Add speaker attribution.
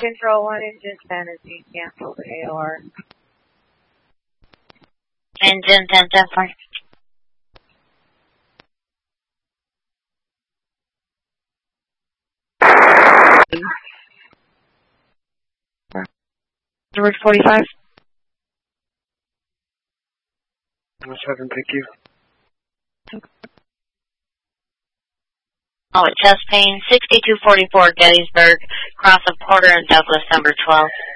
Speaker 1: Control 1, Engine 10 is being canceled to AOR.
Speaker 2: Engine 10, 10, 4. Number 45.
Speaker 3: Number 7, thank you.
Speaker 2: Oh, chest pain, 6244 Gettysburg, cross of Porter and Douglas, number 12.